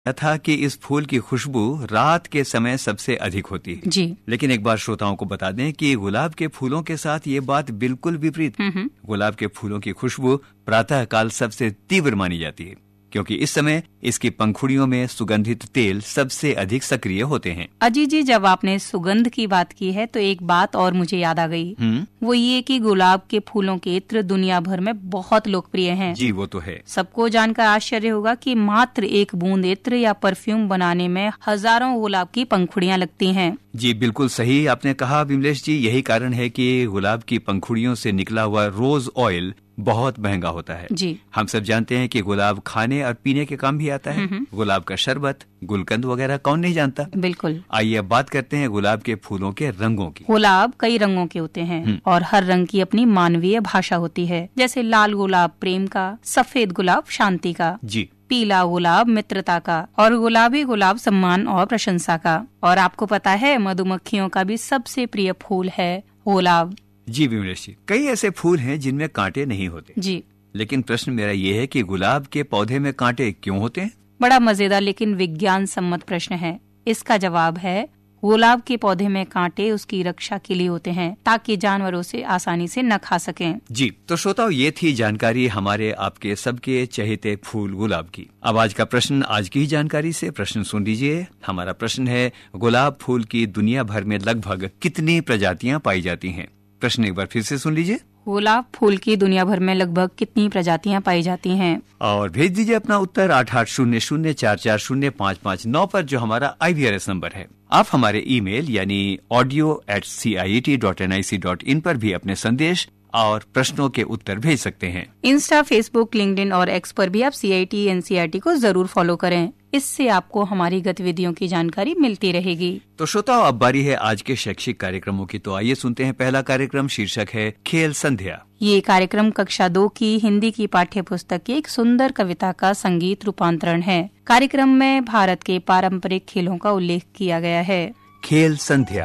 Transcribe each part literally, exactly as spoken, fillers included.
था कि इस फूल की खुशबू रात के समय सबसे अधिक होती है जी। लेकिन एक बार श्रोताओं को बता दें कि गुलाब के फूलों के साथ ये बात बिल्कुल विपरीत है। गुलाब के फूलों की खुशबू प्रातः काल सबसे तीव्र मानी जाती है क्योंकि इस समय इसकी पंखुड़ियों में सुगंधित तेल सबसे अधिक सक्रिय होते हैं। अजी जी, जब आपने सुगंध की बात की है तो एक बात और मुझे याद आ गई। वो ये कि गुलाब के फूलों के इत्र दुनिया भर में बहुत लोकप्रिय हैं। जी वो तो है। सबको जानकर आश्चर्य होगा कि मात्र एक बूंद इत्र या परफ्यूम बनाने में हजारों गुलाब की पंखुड़ियाँ लगती हैं। जी बिल्कुल सही आपने कहा विमलेश जी। यही कारण है कि गुलाब की पंखुड़ियों से निकला हुआ रोज ऑयल बहुत महंगा होता है। जी। हम सब जानते हैं कि गुलाब खाने और पीने के काम भी आता है। गुलाब का शरबत, गुलकंद वगैरह कौन नहीं जानता। बिल्कुल। आइए अब बात करते हैं गुलाब के फूलों के रंगों की। गुलाब कई रंगों के होते हैं और हर रंग की अपनी मानवीय भाषा होती है। जैसे लाल गुलाब प्रेम का, सफेद गुलाब शांति का, जी पीला गुलाब मित्रता का और गुलाबी गुलाब सम्मान और प्रशंसा का। और आपको पता है मधुमक्खियों का भी सबसे प्रिय फूल है गुलाब। जी विमलेश जी, कई ऐसे फूल हैं जिनमें कांटे नहीं होते। जी। लेकिन प्रश्न मेरा ये है कि गुलाब के पौधे में कांटे क्यों होते हैं? बड़ा मजेदार लेकिन विज्ञान सम्मत प्रश्न है। इसका जवाब है गुलाब के पौधे में कांटे उसकी रक्षा के लिए होते हैं ताकि जानवरों से आसानी से न खा सकें। जी तो श्रोताओ, ये थी जानकारी हमारे आपके सबके चहेते फूल गुलाब की। अब आज का प्रश्न आज की ही जानकारी से प्रश्न सुन लीजिए। हमारा प्रश्न है, गुलाब फूल की दुनिया भर में लगभग कितनी प्रजातियां पाई जाती हैं? प्रश्न एक बार फिर से सुन लीजिए। गुलाब फूल की दुनिया भर में लगभग कितनी प्रजातियां पाई जाती हैं? और भेज दीजिए अपना उत्तर आठ आठ शून्य शून्य चार चार शून्य पाँच पाँच नौ पर, जो हमारा आई वी आर एस नंबर है। आप हमारे ईमेल यानी audio eight C I E T dot N I C dot in पर भी अपने संदेश और प्रश्नों के उत्तर भेज सकते हैं। इंस्टा, फेसबुक, लिंक्डइन और एक्स पर भी आप सी I T N C E R T को जरूर फॉलो करें। इससे आपको हमारी गतिविधियों की जानकारी मिलती रहेगी। तो श्रोताओ, अब बारी है आज के शैक्षिक कार्यक्रमों की। तो आइए सुनते हैं पहला कार्यक्रम, शीर्षक है खेल संध्या। ये कार्यक्रम कक्षा दो की हिंदी की पाठ्य पुस्तक की एक सुंदर कविता का संगीत रूपांतरण है। कार्यक्रम में भारत के पारंपरिक खेलों का उल्लेख किया गया है। खेल संध्या।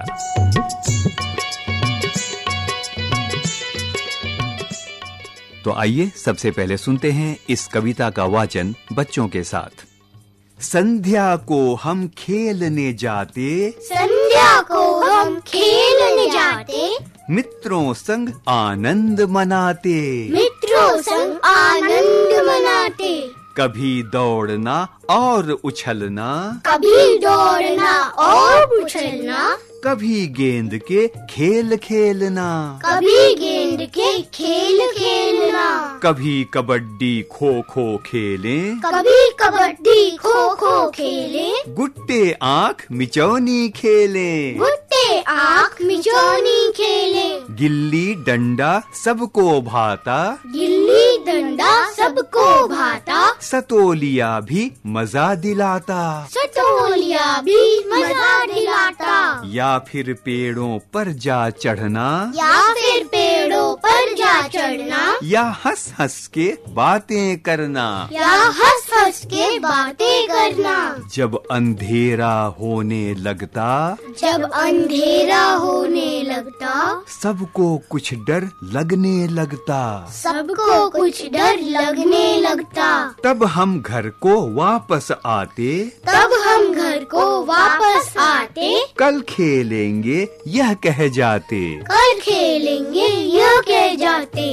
तो आइए सबसे पहले सुनते हैं इस कविता का वाचन बच्चों के साथ। संध्या को हम खेलने जाते, संध्या को हम खेलने जाते, मित्रों संग आनंद मनाते, मित्रों संग आनंद मनाते। कभी दौड़ना और उछलना, कभी दौड़ना और उछलना, कभी गेंद के खेल खेलना, कभी गेंद के खेल खेलना, कभी कबड्डी खो खो खेलें, कभी कबड्डी खो खो खेलें, गुट्टे आँख मिचौनी खेलें, गुट्टे आँख मिचौनी खेलें, गिल्ली डंडा सबको भाता, गिल्ली डंडा सबको भाता, सतोलिया भी मजा दिलाता, सतोलिया भी मजा दिलाता। या फिर पेड़ों पर जा चढ़ना, या फिर पेड़ों पर जा चढ़ना, या हंस हंस के बातें करना, या हंस हंस के बातें करना। जब अंधेरा होने लगता, जब अंधेरा होने लगता, सबको कुछ डर लगने लगता, सबको कुछ डर लगने लगता। तब हम घर को वापस आते, तब हम घर को वापस आते, कल खेलेंगे यह कह जाते, कल खेलेंगे यह कह जाते।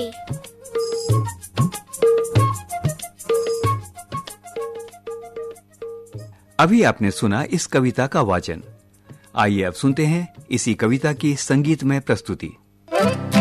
अभी आपने सुना इस कविता का वाचन। आइए अब सुनते हैं इसी कविता की संगीतमय प्रस्तुति।